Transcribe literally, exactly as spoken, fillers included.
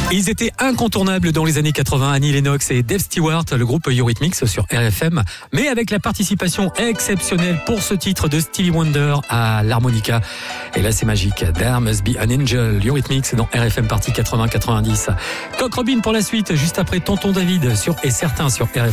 Ils étaient incontournables dans les années quatre-vingts, Annie Lennox et Dave Stewart, le groupe Eurythmics sur R F M, mais avec la participation exceptionnelle pour ce titre de Stevie Wonder à l'harmonica. Et là, c'est magique. There Must Be an Angel, Eurythmics dans R F M partie quatre-vingts quatre-vingt-dix. Coq Robin pour la suite, juste après Tonton David sur Et Certain sur R F M.